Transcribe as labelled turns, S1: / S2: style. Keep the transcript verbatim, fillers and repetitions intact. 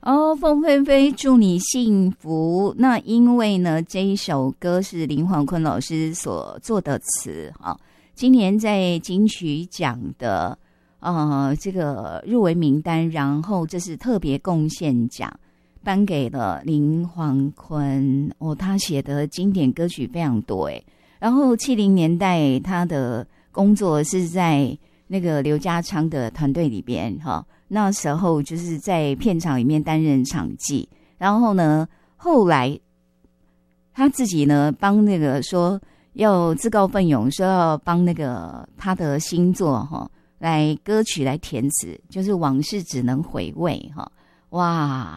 S1: 哦，凤飞飞，祝你幸福。那因为呢，这一首歌是林煌坤老师所做的词啊，今年在金曲奖的呃这个入围名单，然后这是特别贡献奖，颁给了林煌坤。哦，他写的经典歌曲非常多诶。然后七零年代他的工作是在那个刘家昌的团队里边哈。那时候就是在片场里面担任场记，然后呢，后来他自己呢帮那个说要自告奋勇，说要帮那个他的新作哈来歌曲来填词，就是往事只能回味哈，哇！